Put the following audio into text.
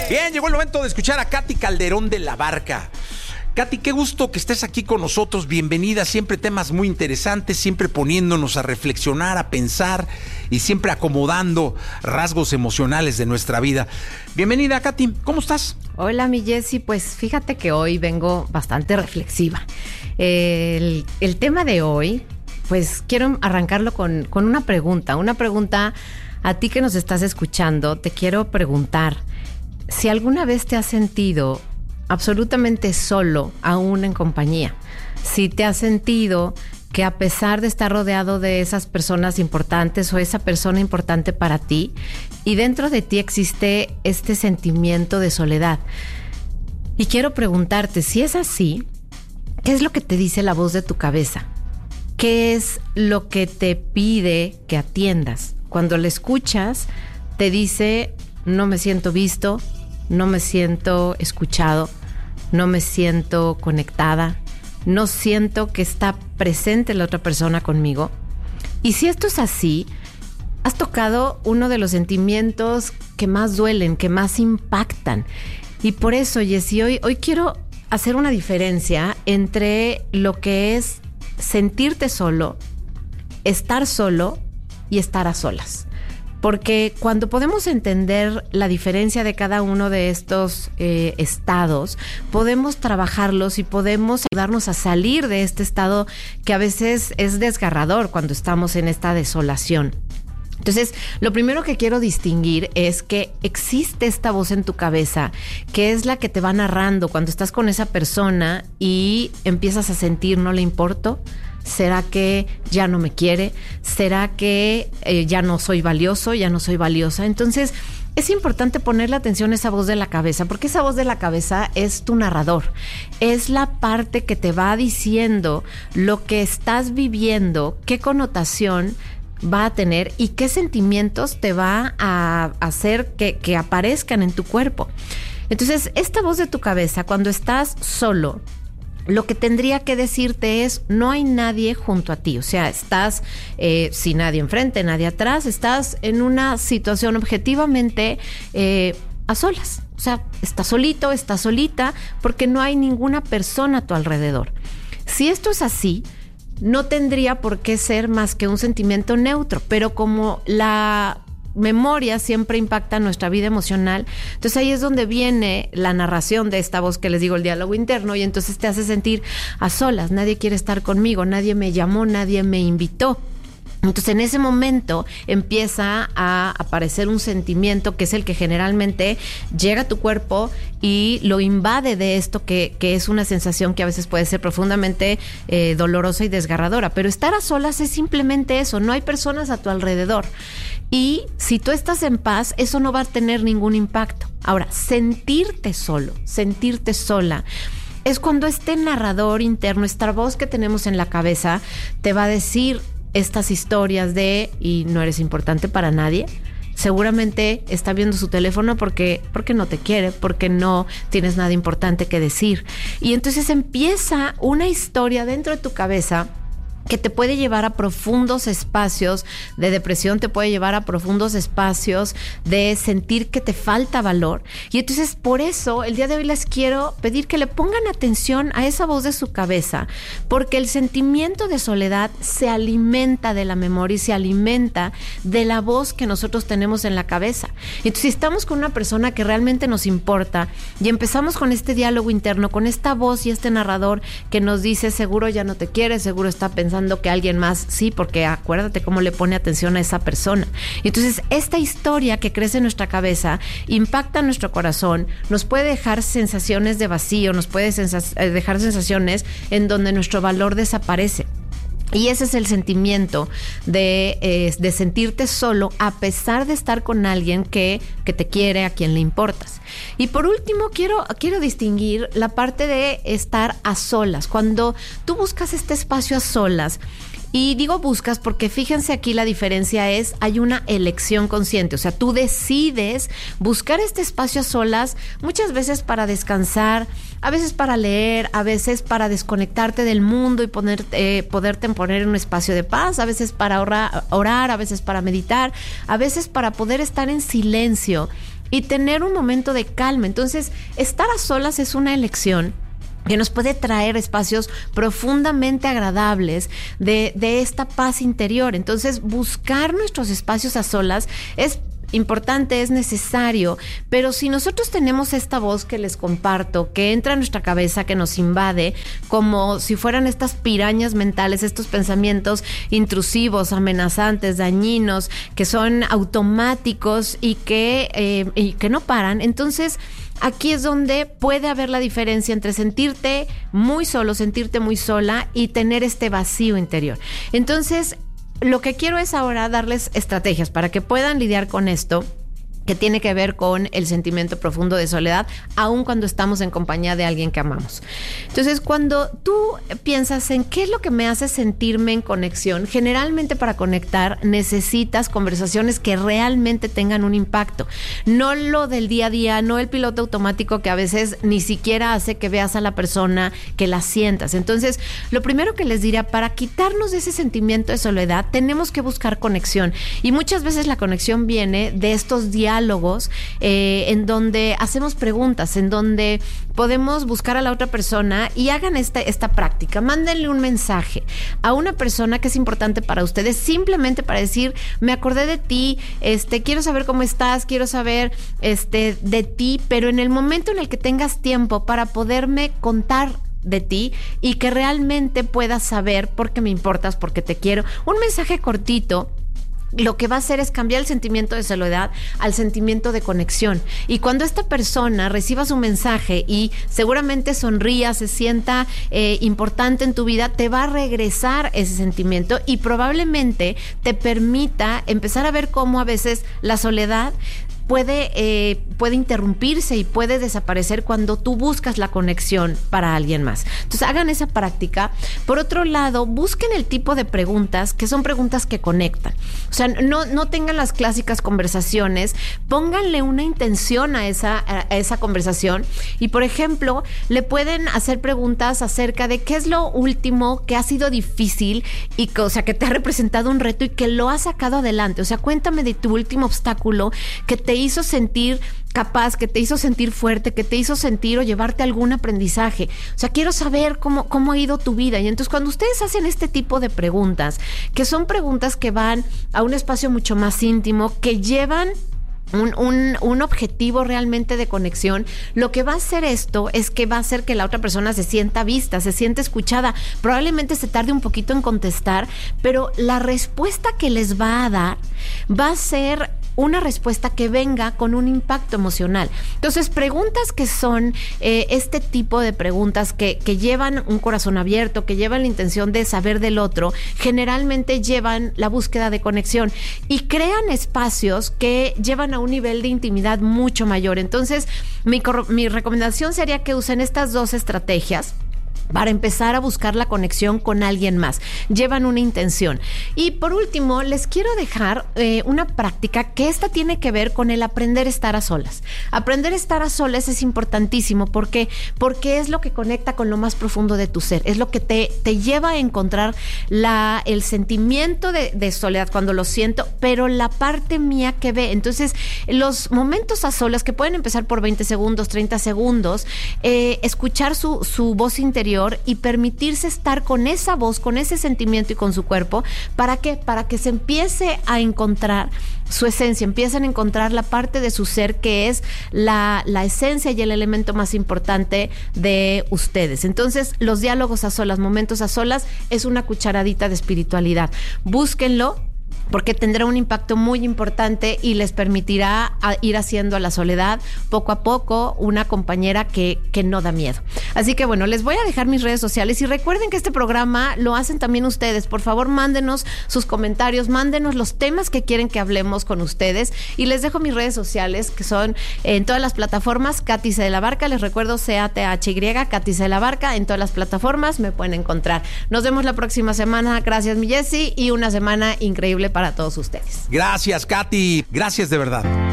Bien, llegó el momento de escuchar a Katy Calderón de La Barca. Katy, qué gusto que estés aquí con nosotros, bienvenida, siempre temas muy interesantes, siempre poniéndonos a reflexionar, a pensar y siempre acomodando rasgos emocionales de nuestra vida. Bienvenida, Katy, ¿cómo estás? Hola, mi Jessy, pues fíjate que hoy vengo bastante reflexiva. El tema de hoy, pues quiero arrancarlo con una pregunta a ti que nos estás escuchando. Te quiero preguntar si alguna vez te has sentido absolutamente solo, aún en compañía. Si te has sentido que a pesar de estar rodeado de esas personas importantes o esa persona importante para ti, y dentro de ti existe este sentimiento de soledad. Y quiero preguntarte, si es así, ¿qué es lo que te dice la voz de tu cabeza? ¿Qué es lo que te pide que atiendas? Cuando la escuchas, te dice, no me siento visto, no me siento escuchado, no me siento conectada, no siento que está presente la otra persona conmigo. Y si esto es así, has tocado uno de los sentimientos que más duelen, que más impactan. Y por eso, Jessy, hoy quiero hacer una diferencia entre lo que es sentirte solo, estar solo y estar a solas. Porque cuando podemos entender la diferencia de cada uno de estos estados, podemos trabajarlos y podemos ayudarnos a salir de este estado que a veces es desgarrador cuando estamos en esta desolación. Entonces, lo primero que quiero distinguir es que existe esta voz en tu cabeza que es la que te va narrando cuando estás con esa persona y empiezas a sentir, no le importo. ¿Será que ya no me quiere? ¿Será que ya no soy valioso, ya no soy valiosa? Entonces, es importante ponerle atención a esa voz de la cabeza, porque esa voz de la cabeza es tu narrador. Es la parte que te va diciendo lo que estás viviendo, qué connotación va a tener y qué sentimientos te va a hacer que aparezcan en tu cuerpo. Entonces, esta voz de tu cabeza, cuando estás solo, lo que tendría que decirte es, no hay nadie junto a ti. O sea, estás sin nadie enfrente, nadie atrás, estás en una situación objetivamente a solas. O sea, estás solito, estás solita, porque no hay ninguna persona a tu alrededor. Si esto es así, no tendría por qué ser más que un sentimiento neutro, pero como la memoria siempre impacta nuestra vida emocional, entonces ahí es donde viene la narración de esta voz que les digo, el diálogo interno, y entonces te hace sentir a solas, nadie quiere estar conmigo, nadie me llamó, nadie me invitó. Entonces en ese momento empieza a aparecer un sentimiento que es el que generalmente llega a tu cuerpo y lo invade de esto que es una sensación que a veces puede ser profundamente dolorosa y desgarradora. Pero estar a solas es simplemente eso, no hay personas a tu alrededor. Y si tú estás en paz, eso no va a tener ningún impacto. Ahora, sentirte solo, sentirte sola, es cuando este narrador interno, esta voz que tenemos en la cabeza, te va a decir estas historias de y no eres importante para nadie. Seguramente está viendo su teléfono porque no te quiere, porque no tienes nada importante que decir. Y entonces empieza una historia dentro de tu cabeza que te puede llevar a profundos espacios de depresión, te puede llevar a profundos espacios de sentir que te falta valor. Y entonces por eso el día de hoy les quiero pedir que le pongan atención a esa voz de su cabeza, porque el sentimiento de soledad se alimenta de la memoria y se alimenta de la voz que nosotros tenemos en la cabeza. Entonces si estamos con una persona que realmente nos importa y empezamos con este diálogo interno, con esta voz y este narrador que nos dice, seguro ya no te quiere, seguro está pensando que alguien más, sí, porque acuérdate cómo le pone atención a esa persona. Y entonces esta historia que crece en nuestra cabeza impacta nuestro corazón, nos puede dejar sensaciones de vacío, nos puede dejar sensaciones en donde nuestro valor desaparece. Y ese es el sentimiento de sentirte solo a pesar de estar con alguien que te quiere, a quien le importas. Y por último, quiero distinguir la parte de estar a solas. Cuando tú buscas este espacio a solas, y digo buscas porque fíjense aquí la diferencia es, hay una elección consciente, o sea, tú decides buscar este espacio a solas muchas veces para descansar, a veces para leer, a veces para desconectarte del mundo y poderte poner en un espacio de paz, a veces para orar, a veces para meditar, a veces para poder estar en silencio y tener un momento de calma. Entonces, estar a solas es una elección que nos puede traer espacios profundamente agradables de esta paz interior. Entonces, buscar nuestros espacios a solas es importante, es necesario, pero si nosotros tenemos esta voz que les comparto, que entra a nuestra cabeza, que nos invade, como si fueran estas pirañas mentales, estos pensamientos intrusivos, amenazantes, dañinos, que son automáticos y que no paran, entonces aquí es donde puede haber la diferencia entre sentirte muy solo, sentirte muy sola y tener este vacío interior. Entonces, lo que quiero es ahora darles estrategias para que puedan lidiar con esto, que tiene que ver con el sentimiento profundo de soledad, aun cuando estamos en compañía de alguien que amamos. Entonces, cuando tú piensas en qué es lo que me hace sentirme en conexión, generalmente para conectar necesitas conversaciones que realmente tengan un impacto. No lo del día a día, no el piloto automático que a veces ni siquiera hace que veas a la persona, que la sientas. Entonces, lo primero que les diría, para quitarnos de ese sentimiento de soledad, tenemos que buscar conexión. Y muchas veces la conexión viene de estos diálogos en donde hacemos preguntas, en donde podemos buscar a la otra persona y hagan esta práctica. Mándenle un mensaje a una persona que es importante para ustedes, simplemente para decir, me acordé de ti, quiero saber cómo estás, quiero saber de ti, pero en el momento en el que tengas tiempo para poderme contar de ti y que realmente puedas saber por qué me importas, porque te quiero. Un mensaje cortito lo que va a hacer es cambiar el sentimiento de soledad al sentimiento de conexión. Y cuando esta persona reciba su mensaje y seguramente sonría, se sienta importante en tu vida, te va a regresar ese sentimiento y probablemente te permita empezar a ver cómo a veces la soledad puede interrumpirse y puede desaparecer cuando tú buscas la conexión para alguien más. Entonces, hagan esa práctica. Por otro lado, busquen el tipo de preguntas que son preguntas que conectan. O sea, no tengan las clásicas conversaciones, pónganle una intención a esa conversación y, por ejemplo, le pueden hacer preguntas acerca de qué es lo último que ha sido difícil y que te ha representado un reto y que lo has sacado adelante. O sea, cuéntame de tu último obstáculo que te hizo sentir capaz, que te hizo sentir fuerte, que te hizo sentir o llevarte algún aprendizaje. O sea, quiero saber cómo ha ido tu vida. Y entonces, cuando ustedes hacen este tipo de preguntas, que son preguntas que van a un espacio mucho más íntimo, que llevan un objetivo realmente de conexión, lo que va a hacer esto es que va a hacer que la otra persona se sienta vista, se sienta escuchada. Probablemente se tarde un poquito en contestar, pero la respuesta que les va a dar va a ser una respuesta que venga con un impacto emocional. Entonces, preguntas que son este tipo de preguntas que llevan un corazón abierto, que llevan la intención de saber del otro, generalmente llevan la búsqueda de conexión y crean espacios que llevan a un nivel de intimidad mucho mayor. Entonces, mi recomendación sería que usen estas dos estrategias para empezar a buscar la conexión con alguien más. Llevan una intención. Y por último, les quiero dejar una práctica que esta tiene que ver con el aprender a estar a solas. Aprender a estar a solas es importantísimo. ¿Por qué? Porque es lo que conecta con lo más profundo de tu ser. Es lo que te lleva a encontrar el sentimiento de soledad cuando lo siento, pero la parte mía que ve. Entonces, los momentos a solas, que pueden empezar por 20 segundos, 30 segundos, escuchar su voz interior y permitirse estar con esa voz, con ese sentimiento y con su cuerpo. ¿Para qué? Para que se empiece a encontrar su esencia, empiecen a encontrar la parte de su ser que es la esencia y el elemento más importante de ustedes. Entonces, los diálogos a solas, momentos a solas, es una cucharadita de espiritualidad. Búsquenlo, porque tendrá un impacto muy importante y les permitirá ir haciendo a la soledad poco a poco una compañera que no da miedo. Así que bueno, les voy a dejar mis redes sociales y recuerden que este programa lo hacen también ustedes. Por favor, mándenos sus comentarios, mándenos los temas que quieren que hablemos con ustedes y les dejo mis redes sociales que son en todas las plataformas. Katy C. de la Barca, les recuerdo CATHY, Katy C. de la Barca, en todas las plataformas me pueden encontrar. Nos vemos la próxima semana. Gracias, mi Jessy, y una semana increíble para todos ustedes. Gracias, Katy. Gracias de verdad.